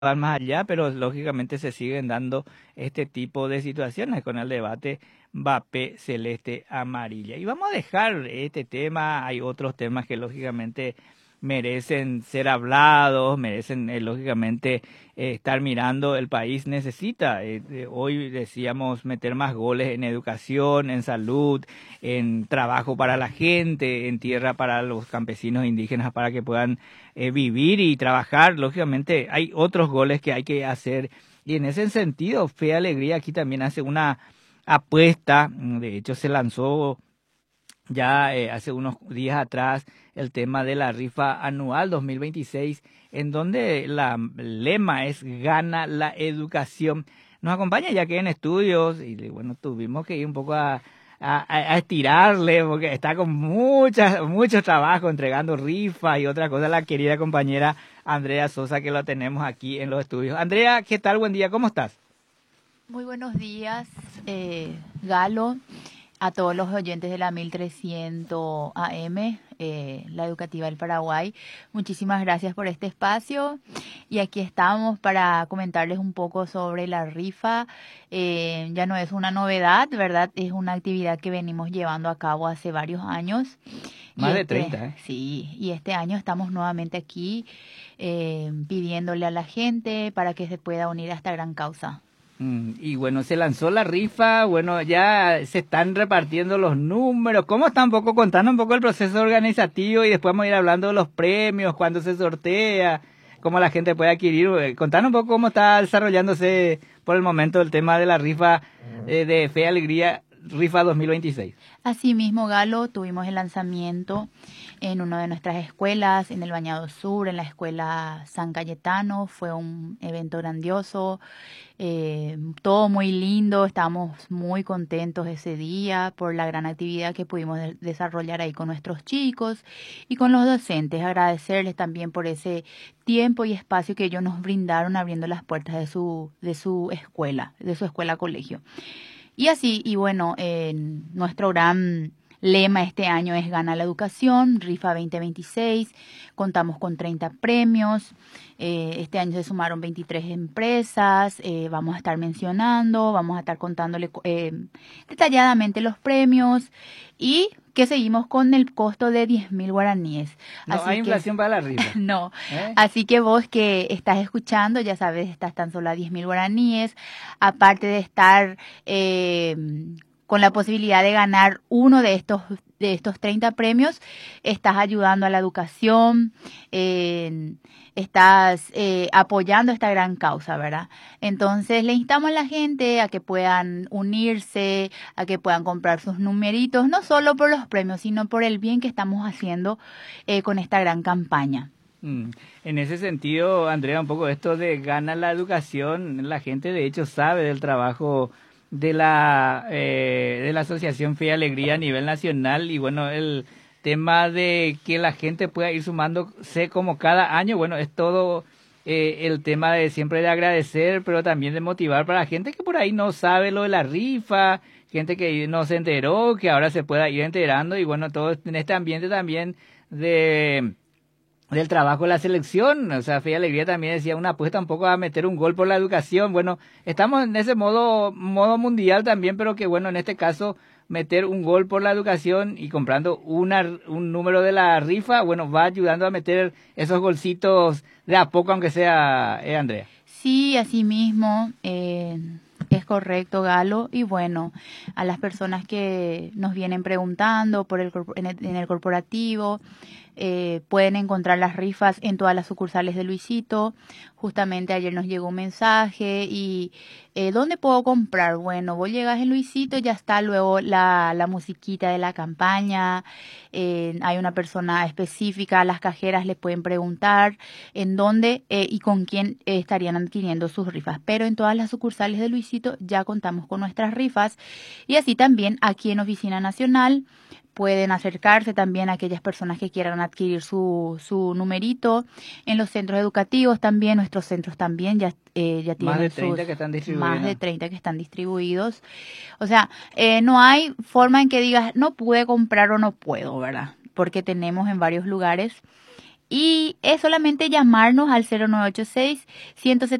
dar más allá, pero lógicamente se siguen dando este tipo de situaciones con el debate Mbappé celeste amarilla. Y vamos a dejar este tema, hay otros temas que lógicamente merecen ser hablados, merecen lógicamente estar mirando, el país necesita, hoy decíamos meter más goles en educación, en salud, en trabajo para la gente, en tierra para los campesinos indígenas para que puedan vivir y trabajar. Lógicamente hay otros goles que hay que hacer y en ese sentido Fe Alegría aquí también hace una apuesta. De hecho se lanzó ya hace unos días atrás el tema de la rifa anual 2026, en donde la lema es Gana la educación. Nos acompaña ya que en estudios y bueno, tuvimos que ir un poco a estirarle porque está con mucho trabajo entregando rifa y otra cosa, la querida compañera Andrea Sosa, que lo tenemos aquí en los estudios. Andrea, ¿qué tal? Buen día, ¿cómo estás? Muy buenos días, Galo, a todos los oyentes de la 1300 AM, la Educativa del Paraguay. Muchísimas gracias por este espacio y aquí estamos para comentarles un poco sobre la rifa. Ya no es una novedad, ¿verdad? Es una actividad que venimos llevando a cabo hace varios años. Más de 30, ¿eh? Sí, y este año estamos nuevamente aquí pidiéndole a la gente para que se pueda unir a esta gran causa. Y bueno, se lanzó la rifa, bueno, ya se están repartiendo los números. ¿Cómo está un poco contando un poco el proceso organizativo y después vamos a ir hablando de los premios, cuándo se sortea, cómo la gente puede adquirir? Contanos un poco cómo está desarrollándose por el momento el tema de la rifa de Fe y Alegría, rifa 2026. Asimismo, Galo, tuvimos el lanzamiento en una de nuestras escuelas, en el Bañado Sur, en la escuela San Cayetano. Fue un evento grandioso, todo muy lindo. Estábamos muy contentos ese día por la gran actividad que pudimos desarrollar ahí con nuestros chicos y con los docentes. Agradecerles también por ese tiempo y espacio que ellos nos brindaron abriendo las puertas de su escuela colegio. Y así, y bueno, nuestro gran lema este año es Gana la Educación, rifa 2026, contamos con 30 premios, este año se sumaron 23 empresas, vamos a estar mencionando, vamos a estar contándole detalladamente los premios y que seguimos con el costo de 10.000 guaraníes. No Así hay que, inflación para la rifa. no, ¿Eh? así que vos que estás escuchando, ya sabes, estás tan solo a 10.000 guaraníes, aparte de estar con la posibilidad de ganar uno de estos 30 premios, estás ayudando a la educación, estás apoyando esta gran causa, ¿verdad? Entonces le instamos a la gente a que puedan unirse, a que puedan comprar sus numeritos, no solo por los premios, sino por el bien que estamos haciendo con esta gran campaña. En ese sentido, Andrea, un poco esto de Gana la Educación, la gente de hecho sabe del trabajo de la Asociación Fe y Alegría a nivel nacional y bueno, el tema de que la gente pueda ir sumándose como cada año, bueno, es todo el tema de siempre de agradecer, pero también de motivar para la gente que por ahí no sabe lo de la rifa, gente que no se enteró, que ahora se pueda ir enterando y bueno, todo en este ambiente también de del trabajo de la selección. O sea, Fe y Alegría también decía una apuesta un poco a meter un gol por la educación. Bueno, estamos en ese modo mundial también, pero que bueno, en este caso meter un gol por la educación y comprando un número de la rifa, bueno, va ayudando a meter esos golcitos de a poco, aunque sea, Andrea. Sí, así mismo, es correcto, Galo. Y bueno, a las personas que nos vienen preguntando por en el corporativo, pueden encontrar las rifas en todas las sucursales de Luisito. Justamente ayer nos llegó un mensaje y ¿dónde puedo comprar? Bueno, vos llegas en Luisito, ya está luego la musiquita de la campaña, hay una persona específica, las cajeras le pueden preguntar en dónde y con quién estarían adquiriendo sus rifas. Pero en todas las sucursales de Luisito ya contamos con nuestras rifas y así también aquí en Oficina Nacional pueden acercarse también a aquellas personas que quieran adquirir su numerito. En los centros educativos también, nuestros centros también ya tienen Más de 30 que están distribuidos. Más de 30 que están distribuidos. O sea, no hay forma en que digas, no pude comprar o no puedo, ¿verdad? Porque tenemos en varios lugares Y es solamente llamarnos al 0986 170